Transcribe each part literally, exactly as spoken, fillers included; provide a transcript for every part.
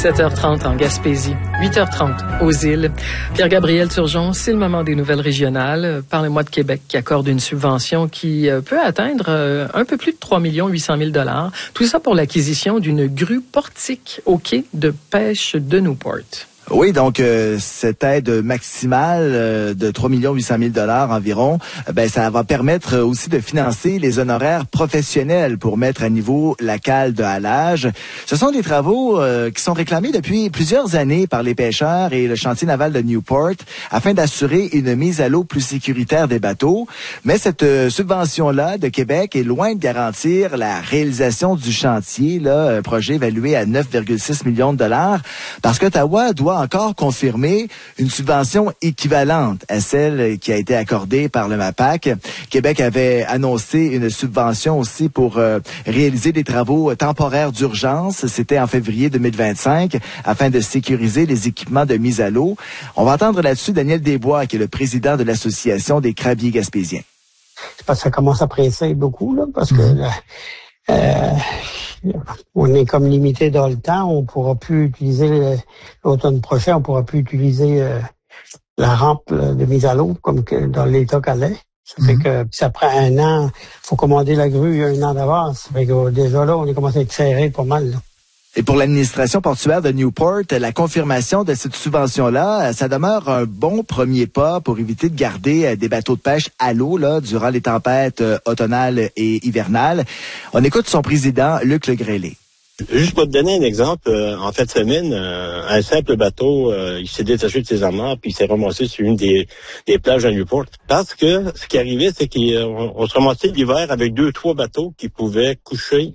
sept heures trente en Gaspésie, huit heures trente aux îles. Pierre-Gabriel Turgeon, c'est le moment des nouvelles régionales. Parlez-moi de Québec qui accorde une subvention qui peut atteindre un peu plus de trois millions huit cent mille dollars. Tout ça pour l'acquisition d'une grue portique au quai de pêche de Newport. Oui, donc euh, cette aide maximale euh, de trois millions huit cent mille dollars environ, ben ça va permettre aussi de financer les honoraires professionnels pour mettre à niveau la cale de halage. Ce sont des travaux euh, qui sont réclamés depuis plusieurs années par les pêcheurs et le chantier naval de Newport afin d'assurer une mise à l'eau plus sécuritaire des bateaux. Mais cette euh, subvention-là de Québec est loin de garantir la réalisation du chantier, là, un projet évalué à neuf virgule six millions de dollars, parce qu'Ottawa doit encore confirmer une subvention équivalente à celle qui a été accordée par le MAPAC. Québec avait annoncé une subvention aussi pour euh, réaliser des travaux temporaires d'urgence. C'était en février deux mille vingt-cinq afin de sécuriser les équipements de mise à l'eau. On va entendre là-dessus Daniel Desbois, qui est le président de l'Association des crabiers gaspésiens. C'est parce que ça commence à presser beaucoup, là, parce que là, euh, on est comme limité dans le temps. On pourra plus utiliser le, l'automne prochain, on pourra plus utiliser euh, la rampe là, de mise à l'eau comme que dans l'état qu'elle est. Ça fait que ça prend un an. Faut commander la grue un an d'avance. Ça fait que déjà là, on est commencé à être serré pas mal, là. Et pour l'administration portuaire de Newport, la confirmation de cette subvention-là, ça demeure un bon premier pas pour éviter de garder des bateaux de pêche à l'eau là durant les tempêtes automnales et hivernales. On écoute son président, Luc Legrellet. Juste pour te donner un exemple, euh, en fin de semaine, euh, un simple bateau, euh, il s'est détaché de ses amarres puis il s'est ramassé sur une des, des plages de Newport. Parce que ce qui arrivait, c'est qu'on on se ramassait l'hiver avec deux, trois bateaux qui pouvaient coucher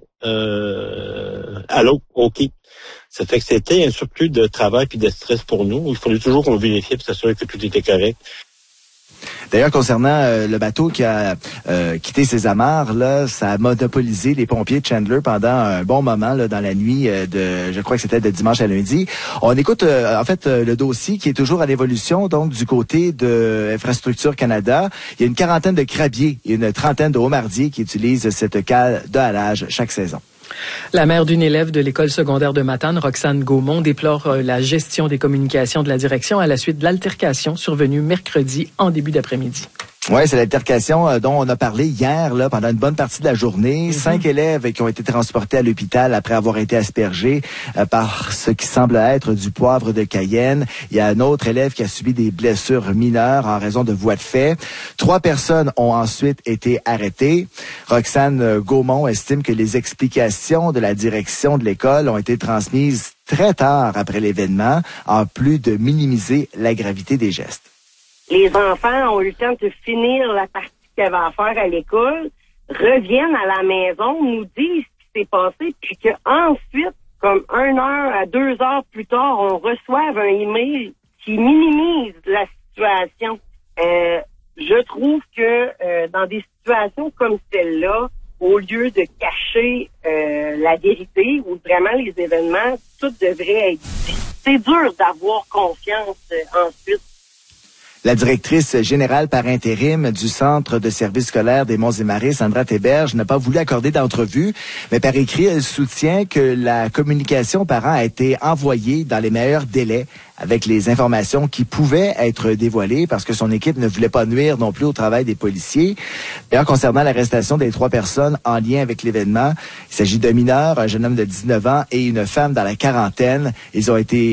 euh, à l'eau, au quai. Ça fait que c'était un surplus de travail puis de stress pour nous. Il fallait toujours qu'on vérifie pour s'assurer que tout était correct. D'ailleurs, concernant euh, le bateau qui a euh, quitté ses amarres, là, ça a monopolisé les pompiers de Chandler pendant un bon moment là, dans la nuit euh, de, je crois que c'était de dimanche à lundi. On écoute euh, en fait euh, le dossier qui est toujours à l'évolution, donc du côté de Infrastructure Canada. Il y a une quarantaine de crabiers et une trentaine de homardiers qui utilisent cette cale de halage chaque saison. La mère d'une élève de l'école secondaire de Matane, Roxane Gaumont, déplore la gestion des communications de la direction à la suite de l'altercation survenue mercredi en début d'après-midi. Oui, c'est l'altercation euh, dont on a parlé hier là pendant une bonne partie de la journée. Mm-hmm. Cinq élèves qui ont été transportés à l'hôpital après avoir été aspergés euh, par ce qui semble être du poivre de Cayenne. Il y a un autre élève qui a subi des blessures mineures en raison de voies de fait. Trois personnes ont ensuite été arrêtées. Roxane Gaumont estime que les explications de la direction de l'école ont été transmises très tard après l'événement, en plus de minimiser la gravité des gestes. Les enfants ont eu le temps de finir la partie qu'ils avaient à faire à l'école, reviennent à la maison, nous disent ce qui s'est passé, puis qu'ensuite, comme une heure à deux heures plus tard, on reçoive un email qui minimise la situation. Euh, je trouve que euh, dans des situations comme celle-là, au lieu de cacher euh, la vérité ou vraiment les événements, tout devrait être dit. C'est dur d'avoir confiance euh, ensuite. La directrice générale par intérim du Centre de services scolaires des Monts-et-Marais, Sandra Théberge, n'a pas voulu accorder d'entrevue, mais par écrit, elle soutient que la communication aux parents a été envoyée dans les meilleurs délais avec les informations qui pouvaient être dévoilées parce que son équipe ne voulait pas nuire non plus au travail des policiers. D'ailleurs, concernant l'arrestation des trois personnes en lien avec l'événement, il s'agit d'un mineur, un jeune homme de dix-neuf ans et une femme dans la quarantaine. Ils ont été